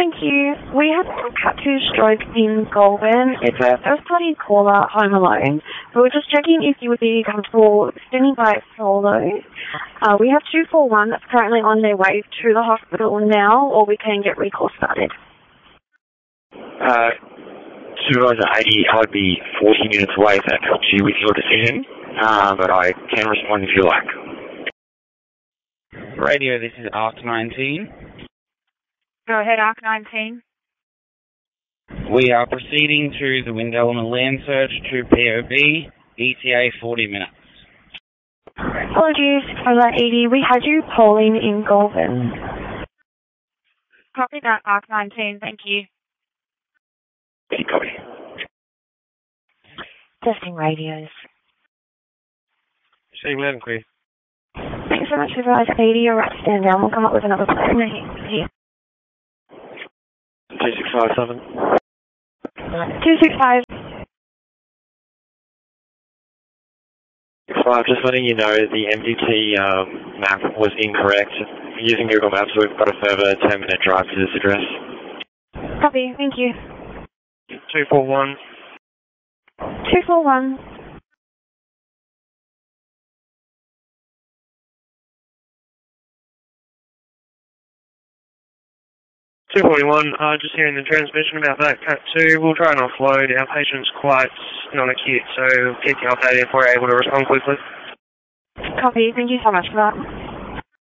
Thank you. We have a Cat 2 stroke in Goulburn. It's a first-party caller home alone. We were just checking if you would be comfortable standing by solo. We have 241 that's currently on their way to the hospital now, or we can get recall started. Supervisor 80, I'd be 40 minutes away if that helps you with your decision, but I can respond if you like. Radio, this is ARC 19. Go ahead, ARC 19. We are proceeding to the wind element land search to POB, ETA 40 minutes. Apologies for that, 80. We had you polling in Goulburn. Copy that, ARC 19. Thank you. Copy. Testing radios. Shane Madden, clear. Thanks so much, Supervisor 80. You're right to stand down. We'll come up with another plan here. 2657. 265. Just letting you know the MDT map was incorrect. Using Google Maps, we've got a further 10-minute drive to this address. Copy, thank you. 241. 241. Just hearing the transmission about that Cat 2. We'll try and offload. Our patient's quite non-acute, so keep you updated if we're able to respond quickly. Copy, thank you so much for that.